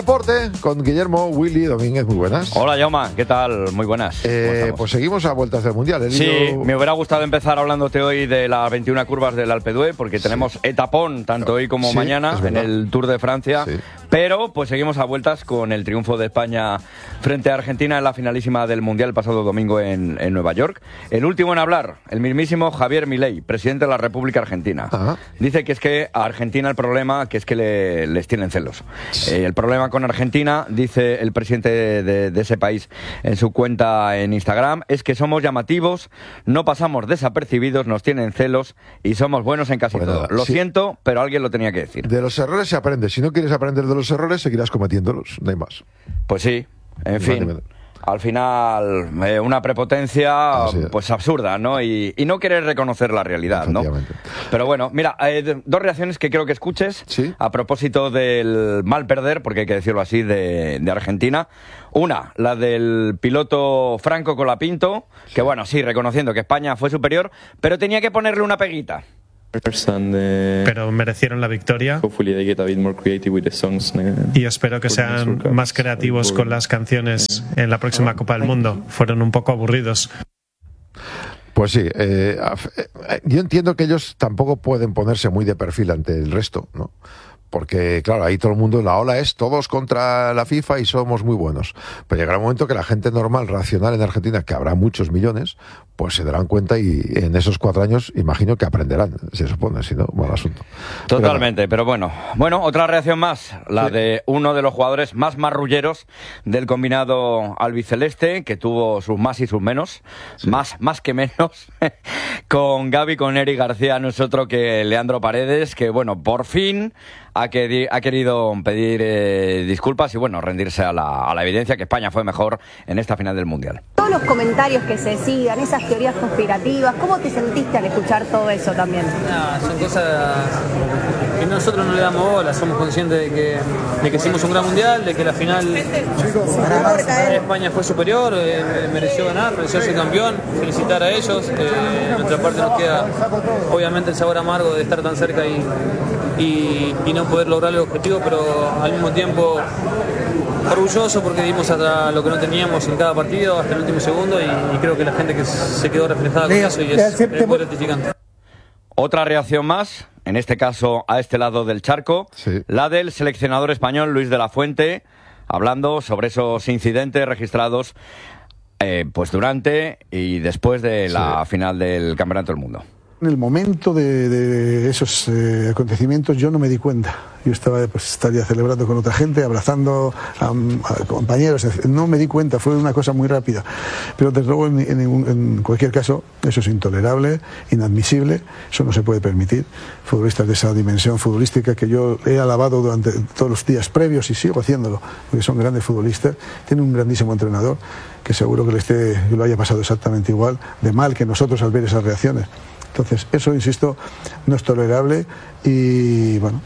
Deporte con Guillermo Willy Domínguez, muy buenas. Hola, Jaume, ¿qué tal? Muy buenas. Pues seguimos a vueltas del Mundial. Sí, me hubiera gustado empezar hablándote hoy de las 21 curvas del Alpe d'Huez, porque tenemos etapón tanto hoy como mañana en el Tour de Francia, pero pues seguimos a vueltas con el triunfo de España frente a Argentina en la finalísima del Mundial el pasado domingo en Nueva York. El último en hablar, el mismísimo Javier Milei, presidente de la República Argentina. Dice que es que a Argentina el problema que es que les tienen celos. El problema con Argentina, dice el presidente de ese país en su cuenta en Instagram, es que somos llamativos, no pasamos desapercibidos, nos tienen celos y somos buenos en casi todo. Lo siento, pero alguien lo tenía que decir. De los errores se aprende. Si no quieres aprender de los errores, seguirás cometiéndolos. No hay más. Pues sí, en fin. Al final, una prepotencia pues absurda, ¿no? Y no querer reconocer la realidad, ¿no? Pero bueno, mira, dos reacciones que quiero que escuches a propósito del mal perder, porque hay que decirlo así, de Argentina. Una, la del piloto Franco Colapinto, que bueno, sí, reconociendo que España fue superior, pero tenía que ponerle una peguita. Pero merecieron la victoria y espero que sean más creativos con las canciones en la próxima Copa del Mundo. Fueron un poco aburridos. Pues sí, yo entiendo que ellos tampoco pueden ponerse muy de perfil ante el resto, ¿no? Porque, claro, ahí todo el mundo, la ola es todos contra la FIFA y somos muy buenos. Pero llegará un momento que la gente normal, racional en Argentina, que habrá muchos millones, pues se darán cuenta y en esos 4 años imagino que aprenderán, se supone, si no, mal asunto. Totalmente, pero bueno. Bueno, otra reacción más, la de uno de los jugadores más marrulleros del combinado albiceleste, que tuvo sus más y sus menos, más que menos, con Gavi, con Eric García, no es otro que Leandro Paredes, que bueno, por fin ha querido pedir disculpas y bueno, rendirse a la evidencia que España fue mejor en esta final del Mundial. Todos los comentarios que se sigan, esas teorías conspirativas, ¿cómo te sentiste al escuchar todo eso también? Son cosas que nosotros no le damos bola, somos conscientes de que hicimos un gran Mundial, de que la final España fue superior, mereció ganar, mereció ser campeón, felicitar a ellos. De nuestra parte nos queda obviamente el sabor amargo de estar tan cerca y no poder lograr el objetivo, pero al mismo tiempo orgulloso porque dimos hasta lo que no teníamos en cada partido hasta el último segundo y creo que la gente que se quedó reflejada con eso y es muy gratificante. Otra reacción más, en este caso a este lado del charco, la del seleccionador español Luis de la Fuente, hablando sobre esos incidentes registrados pues durante y después de la final del Campeonato del Mundo. En el momento de esos acontecimientos yo no me di cuenta. Yo estaría celebrando con otra gente, abrazando a compañeros. No me di cuenta, fue una cosa muy rápida. Pero desde luego en cualquier caso eso es intolerable, inadmisible, eso no se puede permitir. Futbolistas de esa dimensión futbolística que yo he alabado durante todos los días previos y sigo haciéndolo, porque son grandes futbolistas, tienen un grandísimo entrenador que seguro que lo haya pasado exactamente igual de mal que nosotros al ver esas reacciones. Entonces, eso, insisto, no es tolerable y, bueno,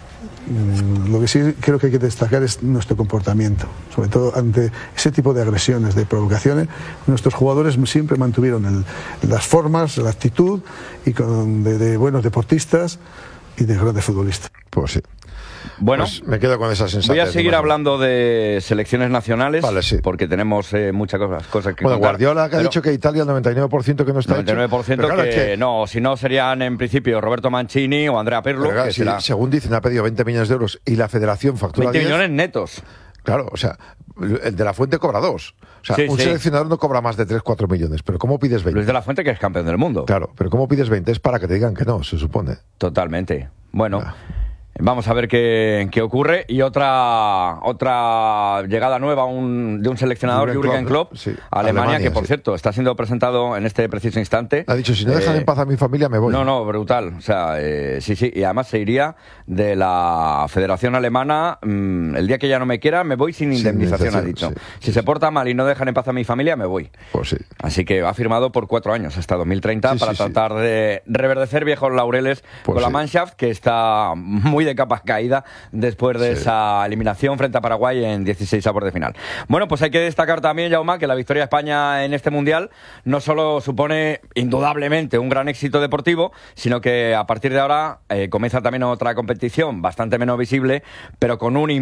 lo que sí creo que hay que destacar es nuestro comportamiento, sobre todo ante ese tipo de agresiones, de provocaciones. Nuestros jugadores siempre mantuvieron las formas, la actitud y de buenos deportistas y de grandes futbolistas. Pues sí. Bueno, pues me quedo con esa sensación. Voy a seguir hablando de selecciones nacionales, porque tenemos muchas cosas que contar. Guardiola que ha dicho que Italia el 99% que no está 99% hecho. Claro, que no, si no serían en principio Roberto Mancini o Andrea Pirlo. Claro, según dicen, ha pedido 20 millones de euros y la federación factura 20 10. millones netos. Claro, o sea, el de la Fuente cobra 2. O sea, un seleccionador no cobra más de 3-4 millones. Pero ¿cómo pides 20? Luis de la Fuente, que es campeón del mundo. Claro, pero ¿cómo pides 20? Es para que te digan que no, se supone. Totalmente. Bueno... Vamos a ver qué ocurre. Y otra llegada nueva de un seleccionador, Jürgen Klopp, Alemania, que por cierto está siendo presentado en este preciso instante. Ha dicho, si no dejan en paz a mi familia me voy. No, brutal. O sea, sí. Y además se iría de la Federación Alemana. El día que ya no me quiera, me voy sin indemnización, ha dicho. Si se porta mal y no dejan en paz a mi familia, me voy. Pues sí. Así que ha firmado por 4 años, hasta 2030, para tratar de reverdecer viejos laureles con la Mannschaft, que está muy muy de capa caída después de esa eliminación frente a Paraguay en 16avos de final. Bueno, pues hay que destacar también, Jaume, que la victoria de España en este Mundial no solo supone indudablemente un gran éxito deportivo, sino que a partir de ahora comienza también otra competición bastante menos visible, pero con un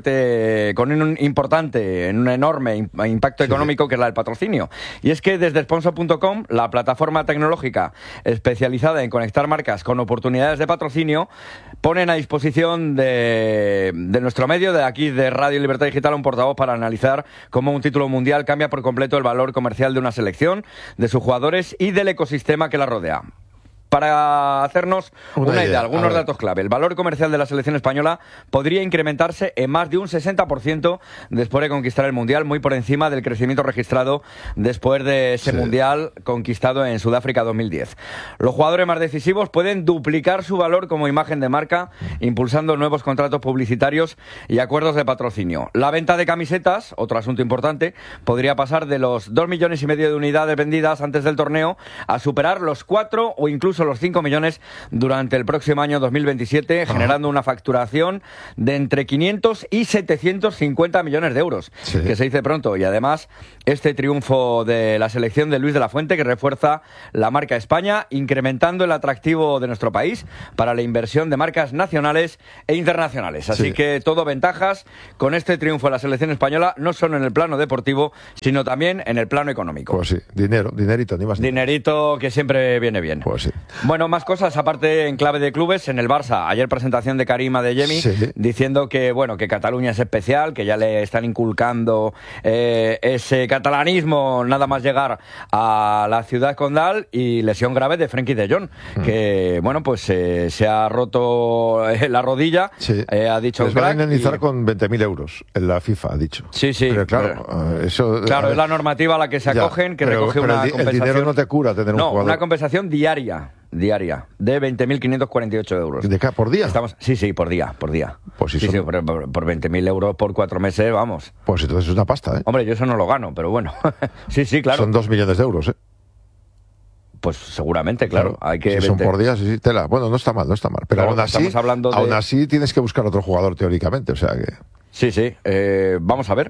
enorme impacto económico, que es la del patrocinio. Y es que desde Sponsor.com, la plataforma tecnológica especializada en conectar marcas con oportunidades de patrocinio, ponen a disposición de nuestro medio, de aquí de Radio Libertad Digital, un portavoz para analizar cómo un título mundial cambia por completo el valor comercial de una selección, de sus jugadores y del ecosistema que la rodea. Para hacernos una idea, algunos datos clave. El valor comercial de la selección española podría incrementarse en más de un 60% después de conquistar el Mundial, muy por encima del crecimiento registrado después de ese Mundial conquistado en Sudáfrica 2010. Los jugadores más decisivos pueden duplicar su valor como imagen de marca, impulsando nuevos contratos publicitarios y acuerdos de patrocinio. La venta de camisetas, otro asunto importante, podría pasar de los 2,5 millones de unidades vendidas antes del torneo a superar los 4 o incluso los 5 millones durante el próximo año 2027, generando una facturación de entre 500 y 750 millones de euros, que se dice pronto. Y además, este triunfo de la selección de Luis de la Fuente, que refuerza la marca España, incrementando el atractivo de nuestro país para la inversión de marcas nacionales e internacionales. Así que todo ventajas con este triunfo de la selección española, no solo en el plano deportivo, sino también en el plano económico. Pues sí, dinerito, ni más. Dinerito que siempre viene bien. Pues sí. Bueno, más cosas, aparte en clave de clubes, en el Barça, ayer presentación de Karim Adeyemi, diciendo que, bueno, que Cataluña es especial, que ya le están inculcando ese catalanismo nada más llegar a la ciudad condal, y lesión grave de Frenkie de Jong, que, bueno, pues se ha roto la rodilla, ha dicho... Les van a indemnizar con 20.000 euros en la FIFA, ha dicho. Sí. Pero claro, eso... Claro, es la normativa a la que se acogen, que recoge una compensación... El dinero no te cura tener un jugador. No, una compensación diaria de 20.548 euros. ¿De qué? ¿Por día? Sí, por día. Pues si por 20.000 euros por 4 meses, vamos. Pues entonces es una pasta, ¿eh? Hombre, yo eso no lo gano, pero bueno. sí, claro. Son 2 millones de euros, ¿eh? Pues seguramente, claro. Hay que si son por día, sí, tela. Bueno, no está mal. Pero claro, aún así tienes que buscar otro jugador teóricamente, o sea que... Sí. Vamos a ver.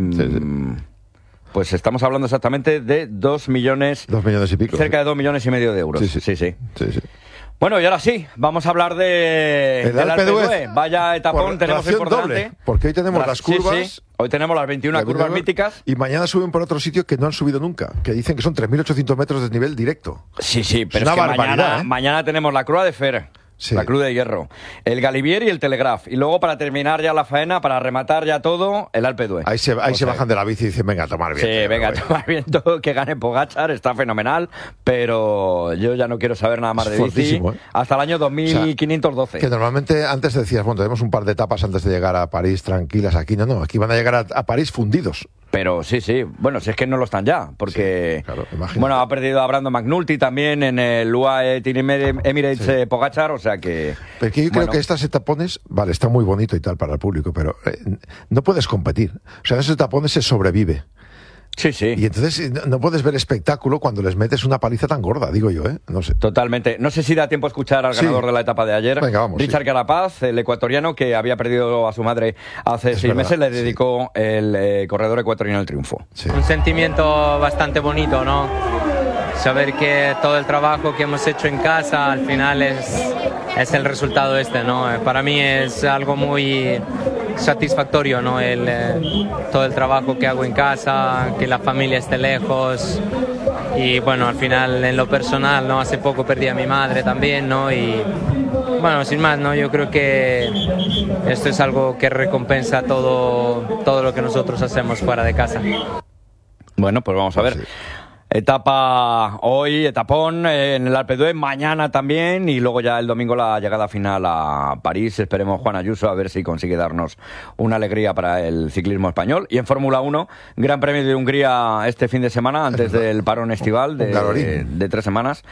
Pues estamos hablando exactamente de 2 millones... 2 millones y pico. Cerca de 2,5 millones de euros. Sí. Bueno, y ahora sí, vamos a hablar del Alpe d'Huez. Vaya etapón tenemos hoy por delante. Porque hoy tenemos las curvas... Sí. Hoy tenemos las 21 curvas míticas. Y mañana suben por otro sitio que no han subido nunca, que dicen que son 3.800 metros de desnivel directo. Sí, pero es que mañana tenemos la Croix de Fer. La Cruz de Hierro, el Galibier y el Telegraph. Y luego, para terminar ya la faena, para rematar ya todo, el Alpe d'Huez. Ahí se bajan de la bici y dicen, venga, a tomar viento. Sí, venga, a tomar viento, que gane Pogačar, está fenomenal, pero yo ya no quiero saber nada más de bici hasta el año 2512. Que normalmente antes decías, bueno, tenemos un par de etapas antes de llegar a París tranquilas. Aquí no, aquí van a llegar a París fundidos. Pero sí, bueno, si es que no lo están ya, porque bueno, ha perdido a Brandon McNulty también en el UAE Team Emirates Pogačar, o sea que... Pero que yo creo que estas etapones, vale, está muy bonito y tal para el público, pero no puedes competir. O sea, en esos etapones se sobrevive. Sí. Y entonces no puedes ver espectáculo cuando les metes una paliza tan gorda, digo yo, ¿eh? No sé. Totalmente. No sé si da tiempo a escuchar al ganador de la etapa de ayer. Venga, vamos, Richard Carapaz, el ecuatoriano que había perdido a su madre hace 6 meses, le dedicó el corredor ecuatoriano el triunfo. Un sentimiento bastante bonito, ¿no? Saber que todo el trabajo que hemos hecho en casa al final es el resultado ¿no? Para mí es algo muy satisfactorio, ¿no? Todo el trabajo que hago en casa, que la familia esté lejos, y bueno, al final en lo personal, ¿no? Hace poco perdí a mi madre también, ¿no? Y bueno, sin más, ¿no? Yo creo que esto es algo que recompensa todo lo que nosotros hacemos fuera de casa. Bueno, pues vamos a ver. Etapa hoy, etapón en el Alpe d'Huez, mañana también, y luego ya el domingo la llegada final a París. Esperemos Juan Ayuso a ver si consigue darnos una alegría para el ciclismo español. Y en Fórmula 1, Gran Premio de Hungría este fin de semana, antes del parón estival de 3 semanas.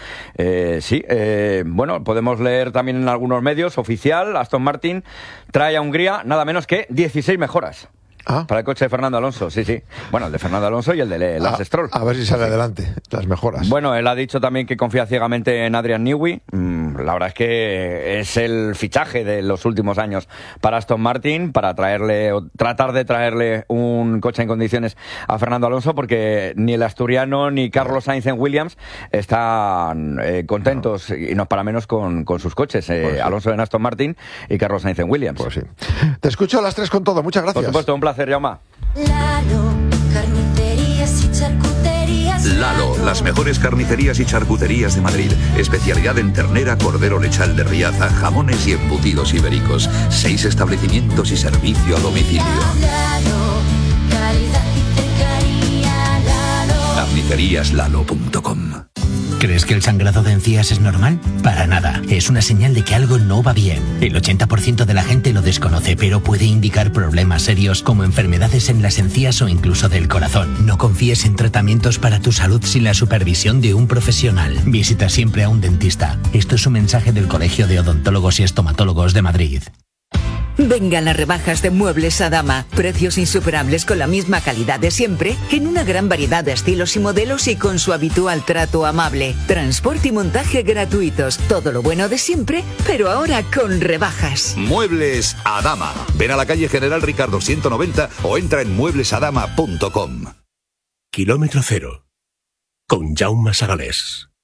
Bueno, podemos leer también en algunos medios, oficial, Aston Martin trae a Hungría nada menos que 16 mejoras. Para el coche de Fernando Alonso, sí. Bueno, el de Fernando Alonso y el de Lance Stroll. A ver si sale adelante, las mejoras. Bueno, él ha dicho también que confía ciegamente en Adrian Newey. La verdad es que es el fichaje de los últimos años para Aston Martin, para tratar de traerle un coche en condiciones a Fernando Alonso, porque ni el asturiano ni Carlos Sainz en Williams están contentos, y no es para menos, con sus coches. Alonso en Aston Martin y Carlos Sainz en Williams. Pues sí. Te escucho a las 3 con todo. Muchas gracias. Por supuesto, un placer, Jaume. Lalo, carnicerías y charcuterías. Lalo, las mejores carnicerías y charcuterías de Madrid. Especialidad en ternera, cordero lechal de Riaza, jamones y embutidos ibéricos. 6 establecimientos y servicio a domicilio. Lalo, calidad y cercanía. Lalo. Carniceríaslalo.com. ¿Crees que el sangrado de encías es normal? Para nada. Es una señal de que algo no va bien. El 80% de la gente lo desconoce, pero puede indicar problemas serios como enfermedades en las encías o incluso del corazón. No confíes en tratamientos para tu salud sin la supervisión de un profesional. Visita siempre a un dentista. Esto es un mensaje del Colegio de Odontólogos y Estomatólogos de Madrid. Vengan las rebajas de Muebles Adama. Precios insuperables con la misma calidad de siempre, en una gran variedad de estilos y modelos y con su habitual trato amable. Transporte y montaje gratuitos. Todo lo bueno de siempre, pero ahora con rebajas. Muebles Adama. Ven a la calle General Ricardo 190 o entra en mueblesadama.com. Kilómetro Cero, con Jaume Sagalés.